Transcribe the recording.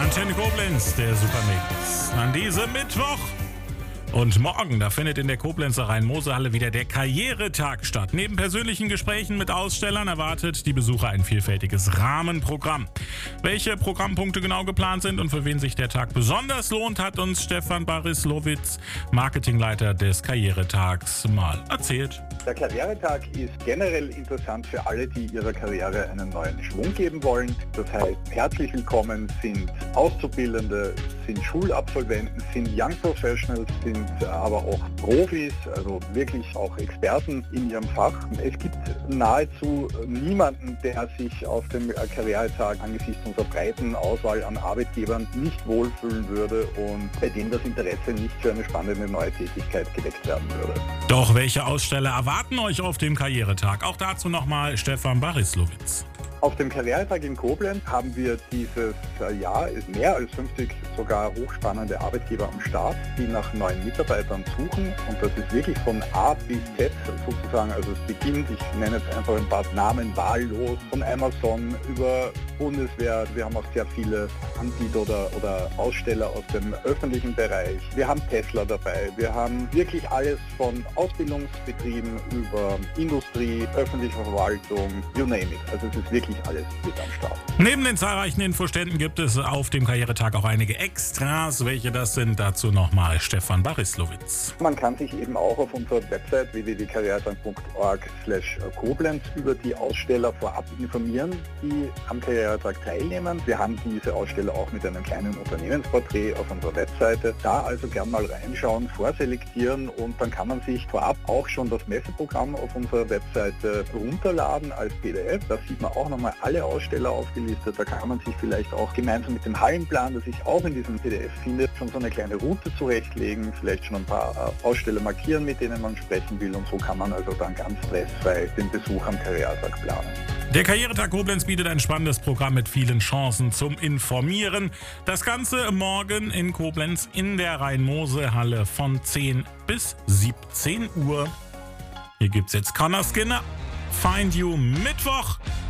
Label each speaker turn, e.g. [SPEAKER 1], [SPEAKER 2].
[SPEAKER 1] Antenne Koblenz, der Supermix. An diesem Mittwoch und morgen, da findet in der Koblenzer Rhein-Mosel-Halle wieder der Karrieretag statt. Neben persönlichen Gesprächen mit Ausstellern erwartet die Besucher ein vielfältiges Rahmenprogramm. Welche Programmpunkte genau geplant sind und für wen sich der Tag besonders lohnt, hat uns Stefan Barislowitz, Marketingleiter des Karrieretags, mal erzählt.
[SPEAKER 2] Der Karrieretag ist generell interessant für alle, die ihrer Karriere einen neuen Schwung geben wollen. Das heißt, herzlich willkommen sind Auszubildende, sind Schulabsolventen, sind Young Professionals, sind aber auch Profis, also wirklich auch Experten in ihrem Fach. Es gibt nahezu niemanden, der sich auf dem Karrieretag angesichts unserer breiten Auswahl an Arbeitgebern nicht wohlfühlen würde und bei dem das Interesse nicht für eine spannende neue Tätigkeit geweckt werden würde.
[SPEAKER 1] Doch welche Aussteller erwarten euch auf dem Karrieretag? Auch dazu nochmal Stefan Barislowitz.
[SPEAKER 2] Auf dem Karrieretag in Koblenz haben wir dieses Jahr mehr als 50 sogar hochspannende Arbeitgeber am Start, die nach neuen Mitarbeitern suchen. Und das ist wirklich von A bis Z sozusagen, also es beginnt, ich nenne jetzt einfach ein paar Namen wahllos, von Amazon über Bundeswehr. Wir haben auch sehr viele Anbieter oder Aussteller aus dem öffentlichen Bereich. Wir haben Tesla dabei. Wir haben wirklich alles von Ausbildungsbetrieben über Industrie, öffentliche Verwaltung, you name it. Also es ist wirklich alles mit am Start.
[SPEAKER 1] Neben den zahlreichen Infoständen gibt es auf dem Karrieretag auch einige Extras. Welche das sind, dazu nochmal Stefan Barislowitz.
[SPEAKER 2] Man kann sich eben auch auf unserer Website www.karrieretag.org/Koblenz über die Aussteller vorab informieren, die am Karrieretag teilnehmen. Wir haben diese Aussteller auch mit einem kleinen Unternehmensporträt auf unserer Webseite. Da also gern mal reinschauen, vorselektieren und dann kann man sich vorab auch schon das Messeprogramm auf unserer Webseite runterladen als PDF. Da sieht man auch nochmal alle Aussteller aufgelistet. Da kann man sich vielleicht auch gemeinsam mit dem Hallenplan, das sich auch in diesem PDF findet, schon so eine kleine Route zurechtlegen, vielleicht schon ein paar Aussteller markieren, mit denen man sprechen will und so kann man also dann ganz stressfrei den Besuch am Karrieretag planen.
[SPEAKER 1] Der Karrieretag Koblenz bietet ein spannendes Programm mit vielen Chancen zum Informieren. Das Ganze morgen in Koblenz in der Rhein-Mosel-Halle von 10 bis 17 Uhr. Hier gibt's jetzt Connor Skinner, Find You Mittwoch.